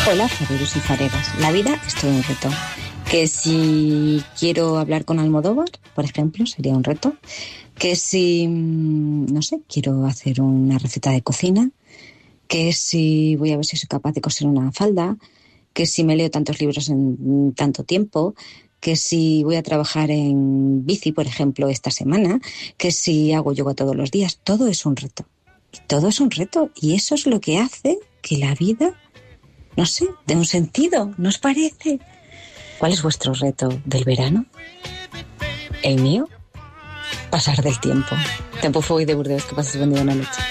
Hola, fareros y fareras. La vida es todo un reto. Que si quiero hablar con Almodóvar, por ejemplo, sería un reto. Que si, no sé, quiero hacer una receta de cocina. Que si voy a ver si soy capaz de coser una falda. Que si me leo tantos libros en tanto tiempo. Que si voy a trabajar en bici, por ejemplo, esta semana. Que si hago yoga todos los días. Todo es un reto. Y todo es un reto. Y eso es lo que hace que la vida, no sé, dé un sentido. ¿No os parece? ¿Cuál es vuestro reto del verano? ¿El mío? Pasar del tiempo. Tempo foi de Burdeos, que pases buen día, buena noche.